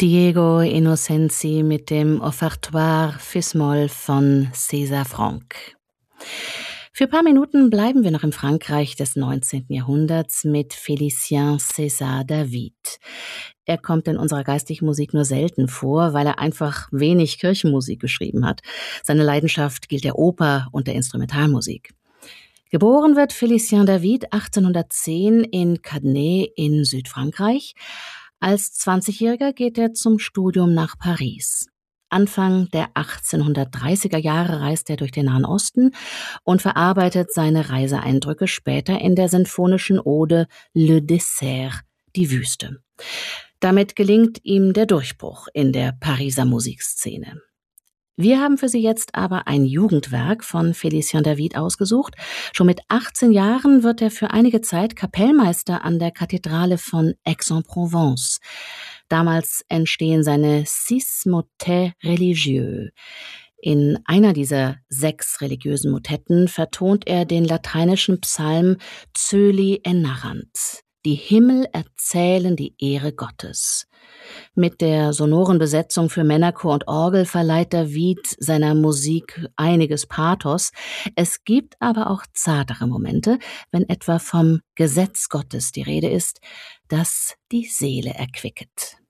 Diego Innocenzi mit dem Offertoire Fis-Moll von César Franck. Für ein paar Minuten bleiben wir noch im Frankreich des 19. Jahrhunderts mit Félicien César David. Er kommt in unserer geistlichen Musik nur selten vor, weil er einfach wenig Kirchenmusik geschrieben hat. Seine Leidenschaft gilt der Oper und der Instrumentalmusik. Geboren wird Félicien David 1810 in Cadnay in Südfrankreich. Als 20-Jähriger geht er zum Studium nach Paris. Anfang der 1830er Jahre reist er durch den Nahen Osten und verarbeitet seine Reiseeindrücke später in der sinfonischen Ode Le Désert, die Wüste. Damit gelingt ihm der Durchbruch in der Pariser Musikszene. Wir haben für Sie jetzt aber ein Jugendwerk von Félicien David ausgesucht. Schon mit 18 Jahren wird er für einige Zeit Kapellmeister an der Kathedrale von Aix-en-Provence. Damals entstehen seine Six Motets religieux. In einer dieser 6 religiösen Motetten vertont er den lateinischen Psalm Coeli Enarrant. Die Himmel erzählen die Ehre Gottes. Mit der sonoren Besetzung für Männerchor und Orgel verleiht David seiner Musik einiges Pathos. Es gibt aber auch zartere Momente, wenn etwa vom Gesetz Gottes die Rede ist, das die Seele erquicket.